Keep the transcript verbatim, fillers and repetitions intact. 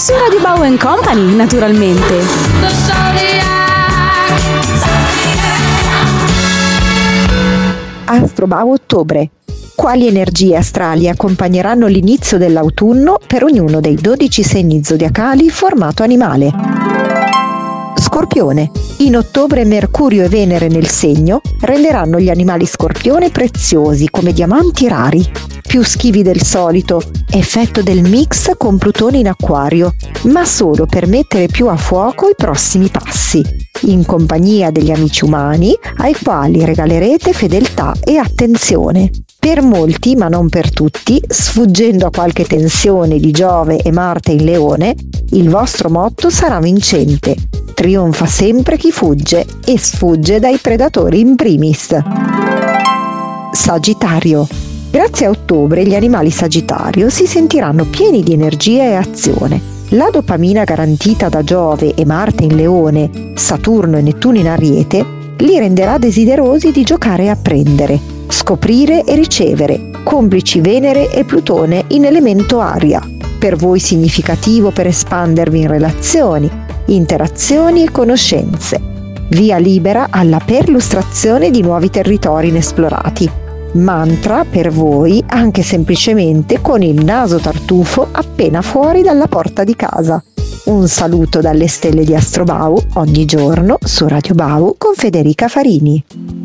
su Radio Bau and Company, naturalmente. Astrobau ottobre. Quali energie astrali accompagneranno l'inizio dell'autunno per ognuno dei dodici segni zodiacali formato animale? Scorpione. In ottobre Mercurio e Venere nel segno renderanno gli animali scorpione preziosi come diamanti rari. Più schivi del solito, effetto del mix con Plutone in Acquario, ma solo per mettere più a fuoco i prossimi passi, in compagnia degli amici umani ai quali regalerete fedeltà e attenzione. Per molti, ma non per tutti, sfuggendo a qualche tensione di Giove e Marte in Leone, il vostro motto sarà vincente. Trionfa sempre chi fugge e sfugge dai predatori in primis. Sagittario. Grazie a ottobre gli animali Sagittario si sentiranno pieni di energia e azione. La dopamina garantita da Giove e Marte in Leone, Saturno e Nettuno in Ariete li renderà desiderosi di giocare e apprendere, scoprire e ricevere, complici Venere e Plutone in elemento aria. Per voi significativo per espandervi in relazioni, interazioni e conoscenze. Via libera alla perlustrazione di nuovi territori inesplorati. Mantra per voi anche semplicemente con il naso tartufo appena fuori dalla porta di casa. Un saluto dalle stelle di Astrobau ogni giorno su Radio Bau con Federica Farini.